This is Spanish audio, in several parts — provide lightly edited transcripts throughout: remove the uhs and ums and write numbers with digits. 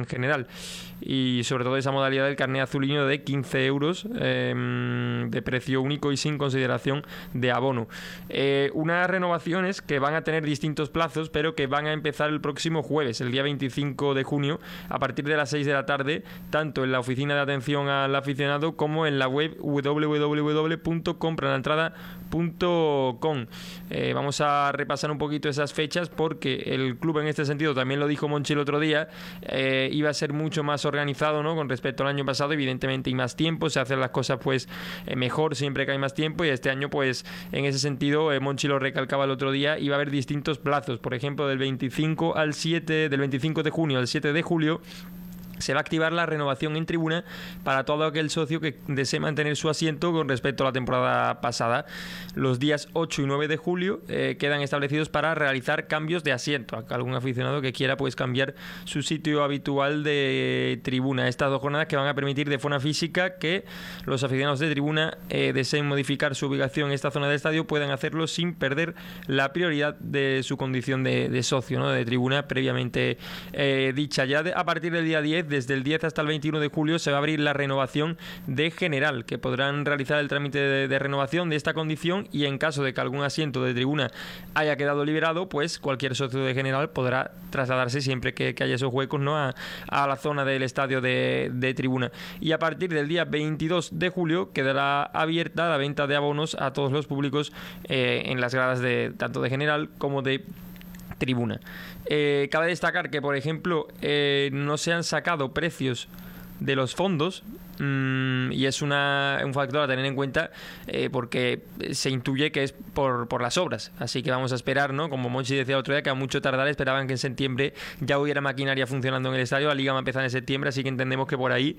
en general, y sobre todo esa modalidad del carné azulino de 15 euros de precio único y sin consideración de abono. Unas renovaciones que van a tener distintos plazos, pero que van a empezar el próximo jueves, el día 25 de junio, a partir de las 6 de la tarde, tanto en la oficina de atención al aficionado como en la web www.compralaentrada.com. Vamos a repasar un poquito esas fechas, porque el club en este sentido, también lo dijo Monchi el otro día, iba a ser mucho más organizado, ¿no?, con respecto al año pasado. Evidentemente hay más tiempo, se hacen las cosas pues mejor siempre que hay más tiempo, y este año pues en ese sentido, Monchi lo recalcaba el otro día, iba a haber distintos plazos. Por ejemplo, del 25 de junio al 7 de julio se va a activar la renovación en tribuna para todo aquel socio que desee mantener su asiento con respecto a la temporada pasada. Los días 8 y 9 de julio quedan establecidos para realizar cambios de asiento. Algún aficionado que quiera pues cambiar su sitio habitual de tribuna. Estas 2 jornadas que van a permitir de forma física que los aficionados de tribuna deseen modificar su ubicación en esta zona del estadio, puedan hacerlo sin perder la prioridad de su condición de socio, ¿no?, de tribuna previamente dicha. Ya a partir del día 10, desde el 10 hasta el 21 de julio, se va a abrir la renovación de general, que podrán realizar el trámite de renovación de esta condición, y en caso de que algún asiento de tribuna haya quedado liberado, pues cualquier socio de general podrá trasladarse siempre que haya esos huecos, ¿no?, a la zona del estadio de tribuna. Y a partir del día 22 de julio quedará abierta la venta de abonos a todos los públicos en las gradas tanto de general como de tribuna. Cabe destacar que, por ejemplo, no se han sacado precios de los fondos, y es un factor a tener en cuenta, porque se intuye que es por las obras, así que vamos a esperar, ¿no?, como Monchi decía el otro día, que a mucho tardar esperaban que en septiembre ya hubiera maquinaria funcionando en el estadio. La liga va a empezar en septiembre, así que entendemos que por ahí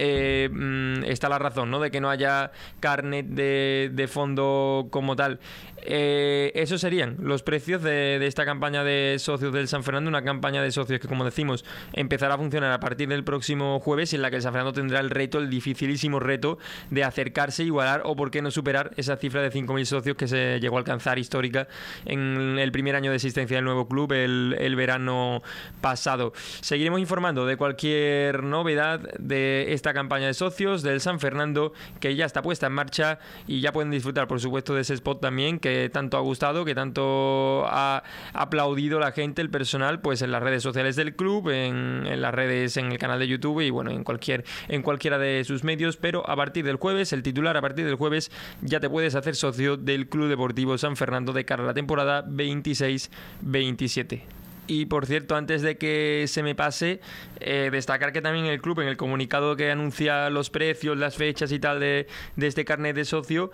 está la razón, ¿no?, de que no haya carnet de fondo como tal. Esos serían los precios de esta campaña de socios del San Fernando, una campaña de socios que, como decimos, empezará a funcionar a partir del próximo jueves, y en la que el San Fernando tendrá el dificilísimo reto de acercarse, igualar o por qué no superar esa cifra de 5.000 socios que se llegó a alcanzar histórica en el primer año de existencia del nuevo club, el verano pasado. Seguiremos informando de cualquier novedad de esta campaña de socios del San Fernando, que ya está puesta en marcha, y ya pueden disfrutar, por supuesto, de ese spot también que tanto ha gustado, que tanto ha aplaudido la gente, el personal, pues en las redes sociales del club, en las redes, en el canal de YouTube, y bueno, en cualquiera de sus medios. Pero a partir del jueves, el titular, a partir del jueves ya te puedes hacer socio del Club Deportivo San Fernando de cara a la temporada 26-27. Y por cierto, antes de que se me pase, destacar que también el club, en el comunicado que anuncia los precios, las fechas y tal de este carnet de socio,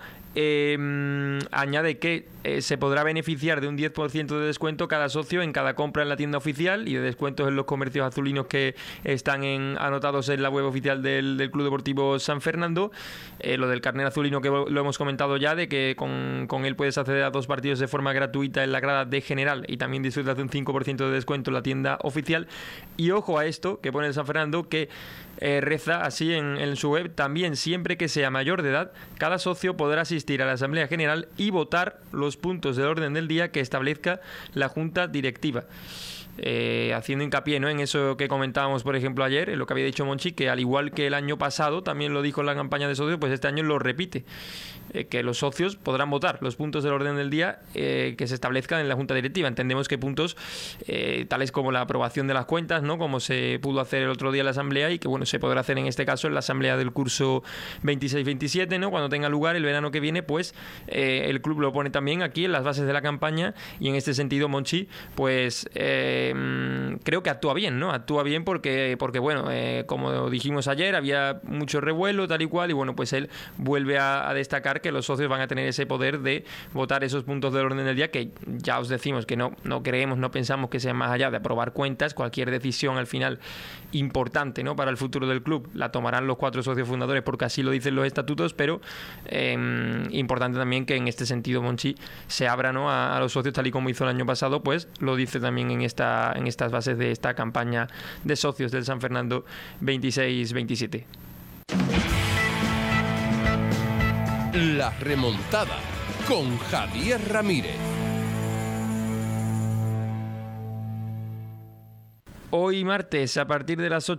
añade que se podrá beneficiar de un 10% de descuento cada socio en cada compra en la tienda oficial, y de descuentos en los comercios azulinos que están anotados en la web oficial del Club Deportivo San Fernando. Lo del carnet azulino, que lo hemos comentado ya, de que con él puedes acceder a 2 partidos de forma gratuita en la grada de general, y también disfrutas de un 5% de descuento en la tienda oficial. Y ojo a esto que pone el San Fernando, que reza así en su web: también, siempre que sea mayor de edad, cada socio podrá asistir a la Asamblea General y votar los puntos del orden del día que establezca la Junta Directiva. Haciendo hincapié, ¿no?, en eso que comentábamos, por ejemplo, ayer, en lo que había dicho Monchi, que al igual que el año pasado también lo dijo en la campaña de socios, pues este año lo repite, que los socios podrán votar los puntos del orden del día que se establezcan en la Junta Directiva. Entendemos que puntos tales como la aprobación de las cuentas, ¿no?, como se pudo hacer el otro día en la Asamblea, y que bueno, se podrá hacer en este caso en la Asamblea del curso 26-27, ¿no?, cuando tenga lugar el verano que viene, pues el club lo pone también aquí en las bases de la campaña, y en este sentido Monchi, pues creo que actúa bien, ¿no? Actúa bien porque bueno, como dijimos ayer, había mucho revuelo, tal y cual, y bueno, pues él vuelve a destacar que los socios van a tener ese poder de votar esos puntos del orden del día, que ya os decimos que no creemos, no pensamos que sea más allá de aprobar cuentas. Cualquier decisión al final importante, ¿no?, para el futuro del club la tomarán los 4 socios fundadores, porque así lo dicen los estatutos, pero importante también que en este sentido Monchi se abra, ¿no?, a los socios, tal y como hizo el año pasado, pues lo dice también en estas bases de esta campaña de socios del San Fernando 26-27. La remontada con Javier Ramírez. Hoy martes, a partir de las